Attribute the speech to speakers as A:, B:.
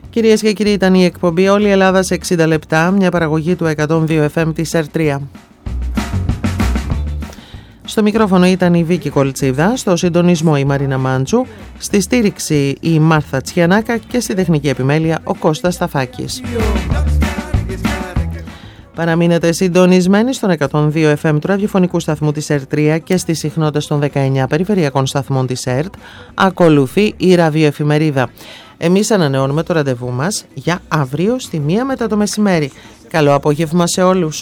A: Κυρίες και κύριοι, ήταν η εκπομπή Όλη η Ελλάδα σε 60 λεπτά, μια παραγωγή του 102 FM της ΕΡΤ3. Στο μικρόφωνο ήταν η Βίκη Κολτσίδα, στο συντονισμό η Μαρίνα Μάντσου, στη στήριξη η Μάρθα Τσιανάκα και στη τεχνική επιμέλεια ο Κώστας Σταφάκης. Παραμείνετε συντονισμένοι στον 102 FM του ραδιοφωνικού σταθμού της ΕΡΤ3 και στις συχνότητες των 19 περιφερειακών σταθμών της ΕΡΤ. Ακολουθεί η ραδιοεφημερίδα. Εμείς ανανεώνουμε το ραντεβού μας για αύριο στη 1 μετά το μεσημέρι. Καλό απόγευμα σε όλους.